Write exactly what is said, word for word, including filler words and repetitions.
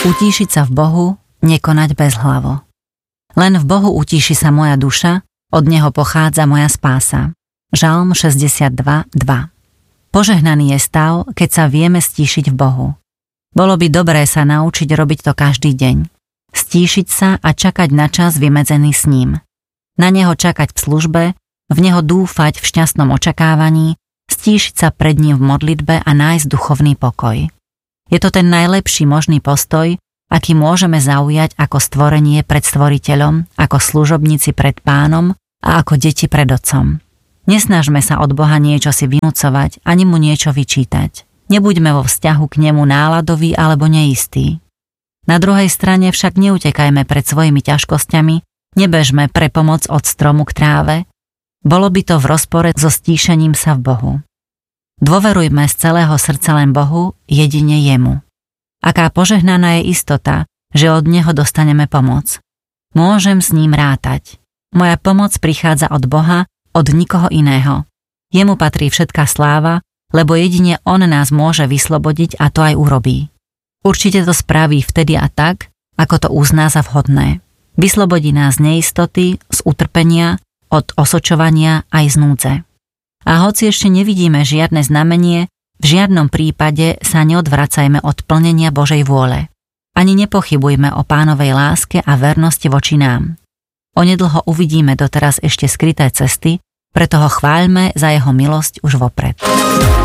Utíšiť sa v Bohu, nekonať bezhlavo. Len v Bohu utíši sa moja duša, od Neho pochádza moja spása. Žalm šesťdesiatdva dva. Požehnaný je stav, keď sa vieme stíšiť v Bohu. Bolo by dobré sa naučiť robiť to každý deň. Stíšiť sa a čakať na čas vymedzený s ním. Na Neho čakať v službe, v Neho dúfať v šťastnom očakávaní, stíšiť sa pred ním v modlitbe a nájsť duchovný pokoj. Je to ten najlepší možný postoj, aký môžeme zaujať ako stvorenie pred stvoriteľom, ako služobníci pred Pánom a ako deti pred Otcom. Nesnažme sa od Boha niečo si vynúcovať, ani mu niečo vyčítať. Nebuďme vo vzťahu k nemu náladový alebo neistý. Na druhej strane však neutekajme pred svojimi ťažkosťami, nebežme pre pomoc od stromu k tráve. Bolo by to v rozpore so stíšením sa v Bohu. Dôverujme z celého srdca len Bohu, jedine jemu. Aká požehnaná je istota, že od Neho dostaneme pomoc. Môžem s ním rátať. Moja pomoc prichádza od Boha, od nikoho iného. Jemu patrí všetká sláva, lebo jedine On nás môže vyslobodiť a to aj urobí. Určite to spraví vtedy a tak, ako to uzná za vhodné. Vyslobodí nás z neistoty, z utrpenia, od osočovania aj z núdze. A hoci ešte nevidíme žiadne znamenie, v žiadnom prípade sa neodvracajme od plnenia Božej vôle. Ani nepochybujme o Pánovej láske a vernosti voči nám. Onedlho uvidíme doteraz ešte skryté cesty, preto ho chváľme za jeho milosť už vopred.